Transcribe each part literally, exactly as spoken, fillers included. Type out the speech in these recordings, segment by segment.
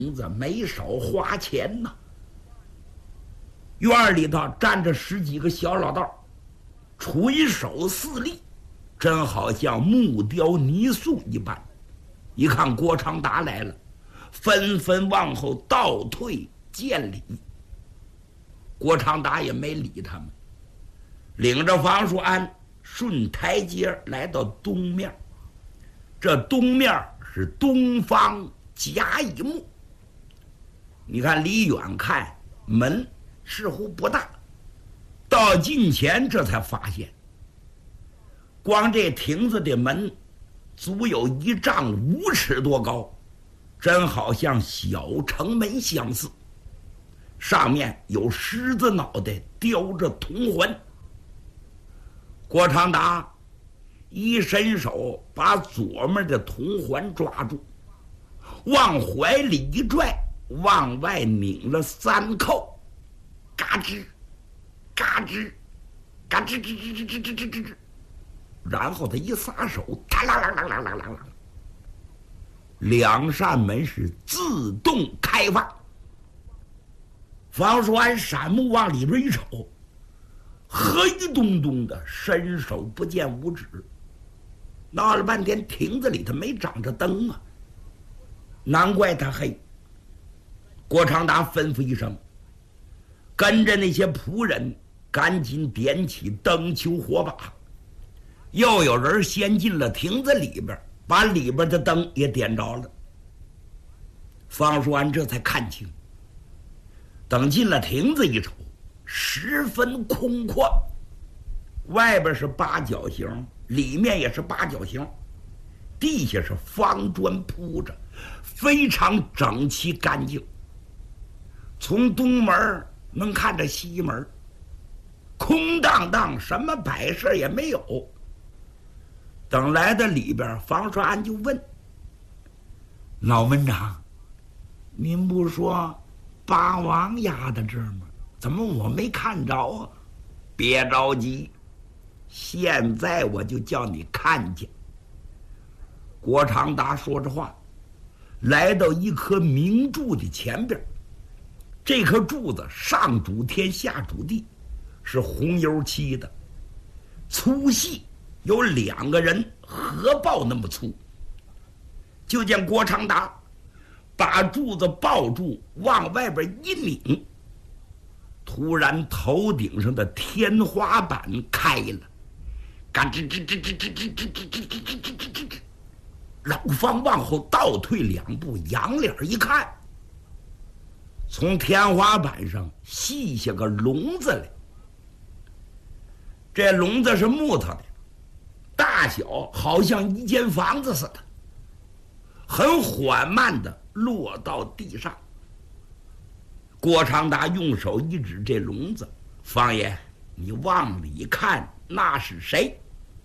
子没少花钱呐。院里头站着十几个小老道，垂手四立，真好像木雕泥塑一般。一看郭长达来了，纷纷往后倒退见礼。郭长达也没理他们，领着房叔安顺台阶来到东面。这东面是东方甲乙木，你看离远看门似乎不大，到近前这才发现，光这亭子的门足有一丈五尺多高，真好像小城门相似。上面有狮子脑袋雕着铜环。郭长达一伸手把左面的铜环抓住，往怀里一拽，往外拧了三扣，嘎吱嘎吱嘎吱吱吱吱吱吱吱吱吱，然后他一撒手，哒啦啦啦啦啦啦啦，两扇门是自动开放。房叔安闪目往里边一瞅，黑咚咚的，伸手不见五指。闹了半天，亭子里头没长着灯啊，难怪他黑。郭长达吩咐一声，跟着那些仆人赶紧点起灯球火把，又有人先进了亭子里边，把里边的灯也点着了。方叔安这才看清，等进了亭子一瞅，十分空旷，外边是八角形，里面也是八角形，地下是方砖铺着，非常整齐干净。从东门能看着西门，空荡荡，什么摆设也没有。等来到里边，房叔安就问老门长：“您不说八王压在这儿吗？怎么我没看着啊？”别着急，现在我就叫你看见。郭长达说着话，来到一棵明柱的前边。这棵柱子上主天下主地，是红油漆的，粗细有两个人合抱那么粗。就见郭长达把柱子抱住，往外边一拧，突然头顶上的天花板开了，嘎吱吱吱吱吱吱吱吱吱吱吱吱吱吱。老方往后倒退两步，仰脸一看，从天花板上系下个笼子来。这笼子是木头的，大小好像一间房子似的，很缓慢地落到地上。郭长达用手一指这笼子：“方爷，你往里看，那是谁？”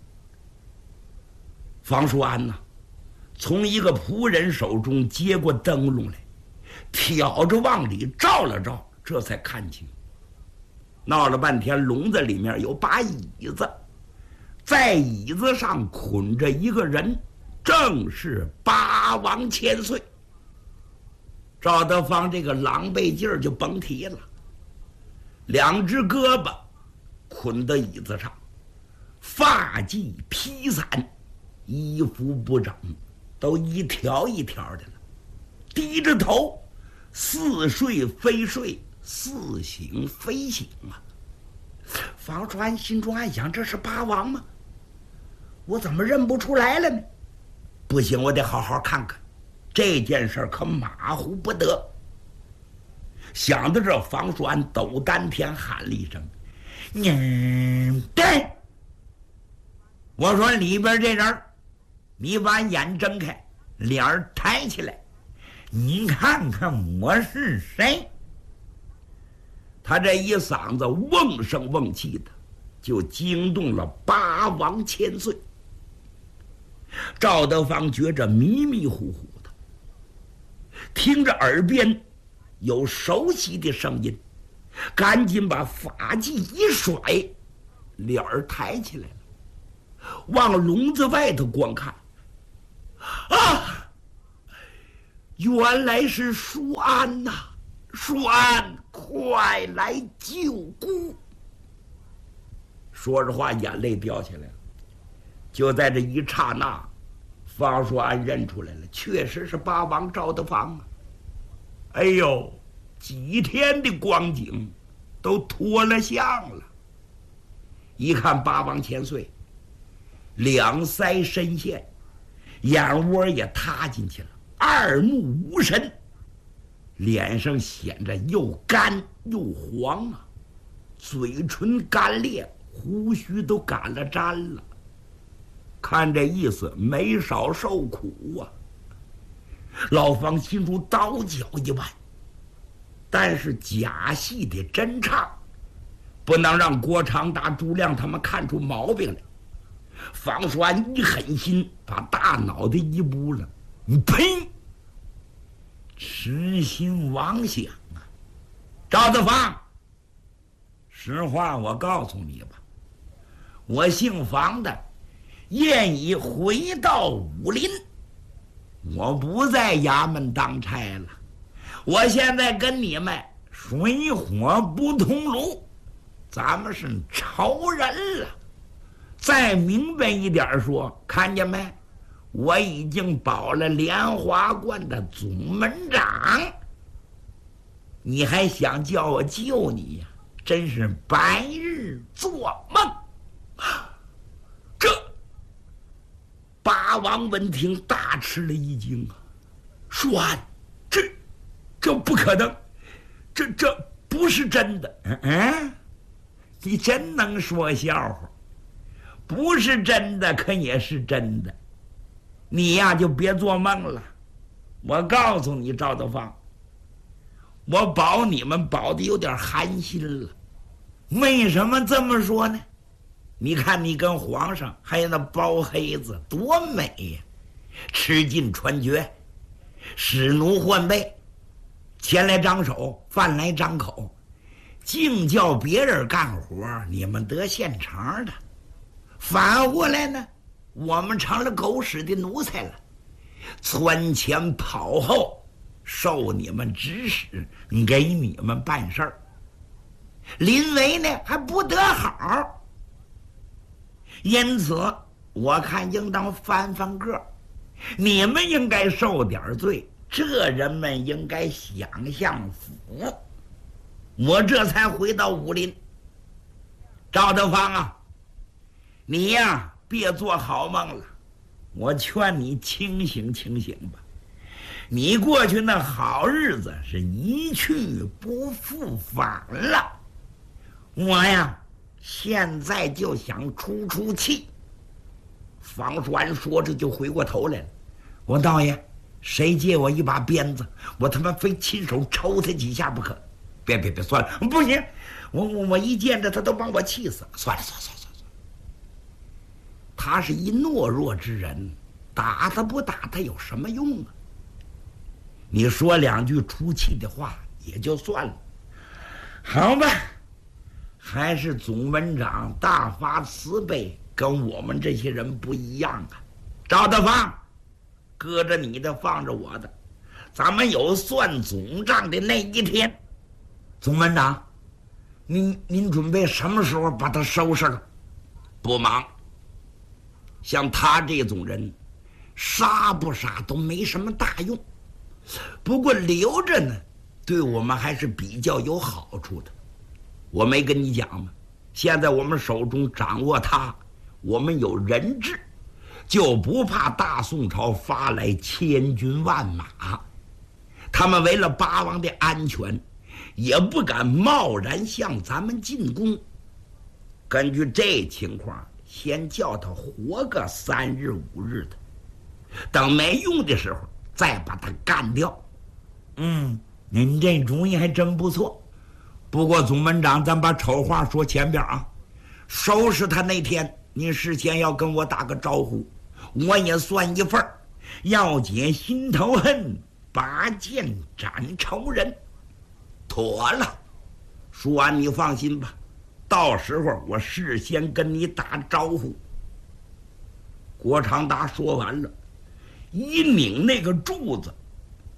房叔安呢，从一个仆人手中接过灯笼来，挑着往里照了照，这才看清。闹了半天，笼子里面有把椅子，在椅子上捆着一个人，正是八王千岁。赵德芳这个狼狈劲儿就甭提了，两只胳膊捆到椅子上，发髻披散，衣服不整，都一条一条的了，低着头，似睡非睡，似醒非醒啊！房川心中暗想：这是八王吗？我怎么认不出来了呢？不行，我得好好看看，这件事可马虎不得。想到这，房川抖丹田喊了一声：“你对！”我说：“里边这人，你把眼睁开，脸儿抬起来，你看看我是谁。”他这一嗓子瓮声瓮气的，就惊动了八王千岁。赵德芳觉着迷迷糊糊的，听着耳边有熟悉的声音，赶紧把发髻一甩，脸儿抬起来了，往笼子外头观看。啊！ 原来是舒安呐、啊！舒安，快来救姑！说着话，眼泪掉下来了。就在这一刹那，方舒安认出来了，确实是八王赵德芳啊！哎呦，几天的光景都脱了相了。一看八王千岁，两腮深陷，眼窝也塌进去了，二目无神，脸上显着又干又黄啊，嘴唇干裂，胡须都干了粘了。看这意思，没少受苦啊。老方心中刀绞一万，但是假戏得真唱，不能让郭长达、朱亮他们看出毛病来。方叔安一狠心，把大脑袋一拨了，你呸！痴心妄想啊！赵德芳，实话我告诉你吧，我姓房的愿意回到武林，我不在衙门当差了，我现在跟你们水火不同炉，咱们是仇人了。再明白一点说，看见没？我已经保了莲华观的总门长，你还想叫我救你呀？真是白日做梦！这八王闻听大吃了一惊啊！舒安，这这不可能，这这不是真的。嗯嗯，你真能说笑话，不是真的可也是真的。你呀就别做梦了，我告诉你赵德芳，我保你们保的有点寒心了。为什么这么说呢？你看你跟皇上还有那包黑子多美呀，吃尽穿绝，使奴换背，钱来张手，饭来张口，净叫别人干活，你们得现成的。反过来呢，我们成了狗屎的奴才了，窜前跑后，受你们指使，给你们办事儿。临危呢还不得好，因此我看应当翻翻个，你们应该受点罪，这人们应该享享福，我这才回到武林。赵德芳啊，你呀别做好梦了，我劝你清醒清醒吧。你过去那好日子是一去不复返了，我呀现在就想出出气。方叔安说着就回过头来了，我道爷，谁借我一把鞭子，我他妈非亲手抽他几下不可。别别别，算了，不行，我我我一见着他都把我气死了。算了算了算了算了，他是一懦弱之人，打他不打他有什么用啊？你说两句出气的话也就算了，好吧，还是总门长大发慈悲，跟我们这些人不一样啊。赵德芳，搁着你的放着我的，咱们有算总账的那一天。总门长，您您准备什么时候把他收拾了？不忙，像他这种人，杀不杀都没什么大用，不过留着呢，对我们还是比较有好处的。我没跟你讲吗？现在我们手中掌握他，我们有人质，就不怕大宋朝发来千军万马，他们为了八王的安全，也不敢贸然向咱们进攻。根据这情况，先叫他活个三日五日的，等没用的时候再把他干掉。嗯，您这主意还真不错。不过总门长，咱把丑话说前边啊，收拾他那天，您事先要跟我打个招呼，我也算一份儿，要解心头恨，拔剑斩仇人。妥了，舒安，你放心吧，到时候我事先跟你打招呼。郭长达说完了，一拧那个柱子，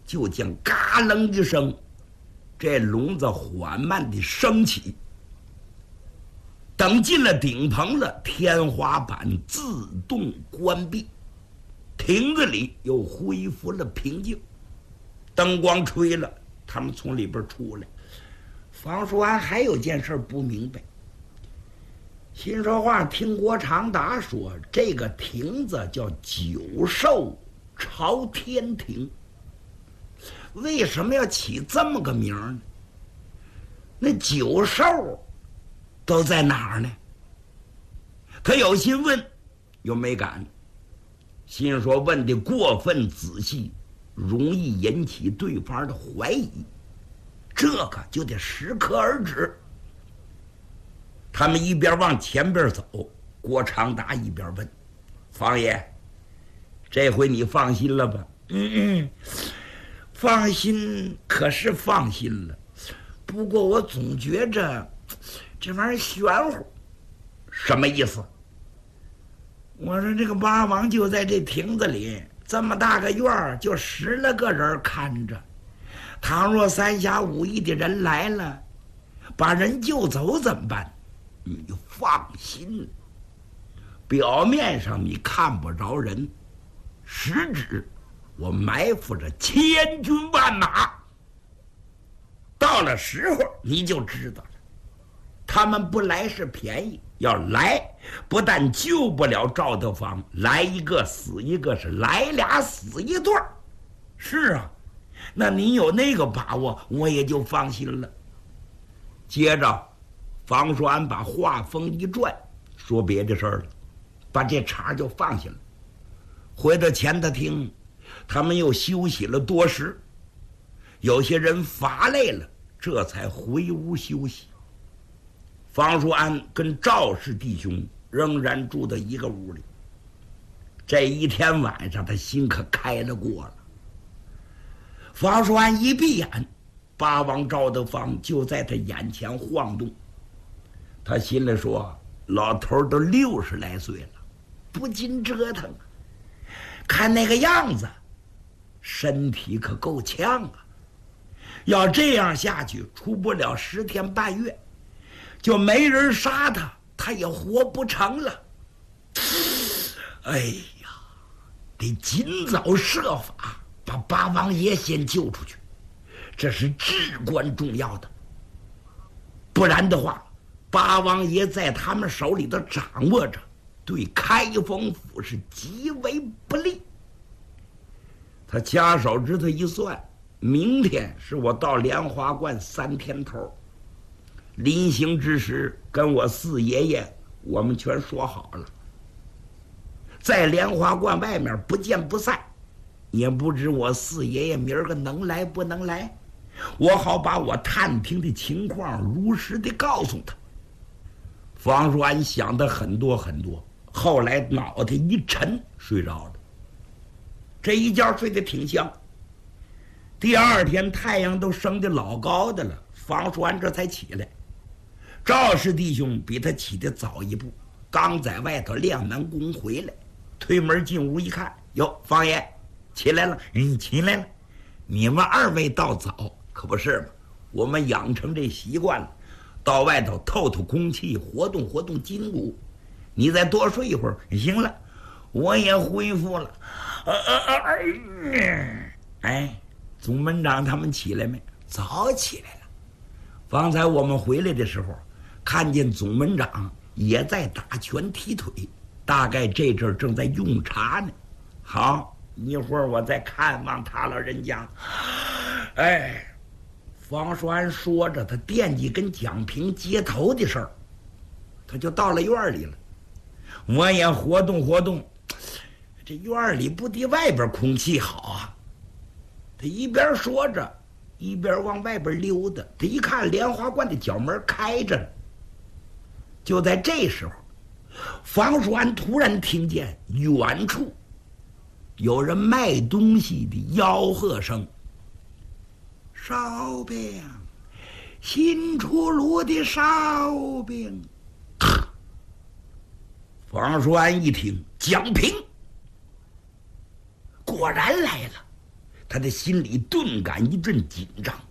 就见嘎楞一声，这笼子缓慢地升起。等进了顶棚了，天花板自动关闭，亭子里又恢复了平静。灯光吹了，他们从里边出来。房叔安还有件事不明白，心说话听郭长达说，这个亭子叫九寿朝天亭，为什么要起这么个名呢？那九寿都在哪儿呢？他有心问，又没敢，心说问的过分仔细，容易引起对方的怀疑，这个就得适可而止。他们一边往前边走，郭长达一边问：“房爷，这回你放心了吧？”“嗯嗯，放心，可是放心了。不过我总觉着这玩意儿玄乎。”“什么意思？”“我说这个八王就在这亭子里，这么大个院儿，就十来个人看着。倘若三侠五义的人来了，把人救走怎么办？你放心，表面上你看不着人，实质我埋伏着千军万马。到了时候你就知道了。他们不来是便宜，要来不但救不了赵德芳，来一个死一个，是来俩死一对儿。是啊，那你有那个把握，我也就放心了。”接着房叔安把话锋一转，说别的事儿了，把这茬就放下了。回到前头厅，他们又休息了多时，有些人乏累了，这才回屋休息。房叔安跟赵氏弟兄仍然住在一个屋里。这一天晚上，他心可开了过了。房叔安一闭眼，八王赵德芳就在他眼前晃动。他心里说：“老头都六十来岁了，不禁折腾啊！看那个样子，身体可够呛啊！要这样下去，出不了十天半月，就没人杀他，他也活不成了。哎呀，得尽早设法把八王爷先救出去，这是至关重要的。不然的话，八王爷在他们手里头掌握着，对开封府是极为不利。”他掐手指头一算，明天是我到莲花观三天头，临行之时跟我四爷爷我们全说好了，在莲花观外面不见不散。也不知我四爷爷明儿个能来不能来，我好把我探听的情况如实的告诉他。房叔安想的很多很多，后来脑袋一沉，睡着了。这一觉睡得挺香。第二天太阳都升得老高的了，房叔安这才起来。赵氏弟兄比他起得早一步，刚在外头练完功回来，推门进屋一看，哟，房爷起来了。嗯，起来了。你们二位到早，可不是吗？我们养成这习惯了，到外头透透空气，活动活动筋骨。你再多睡一会儿，行了，我也恢复了。呃呃呃，哎，总门长他们起来没？早起来了。方才我们回来的时候，看见总门长也在打拳踢腿，大概这阵儿正在用茶呢。好，一会儿我再看望他老人家。哎，方叔安说着，他惦记跟蒋平接头的事儿，他就到了院里了。我也活动活动，这院里不敌外边空气好啊。他一边说着，一边往外边溜达。他一看莲花观的角门开着呢。就在这时候，房叔安突然听见远处有人卖东西的吆喝声：“烧饼，新出炉的烧饼。”房叔安一听，蒋平果然来了。 他的心里顿感一阵紧张。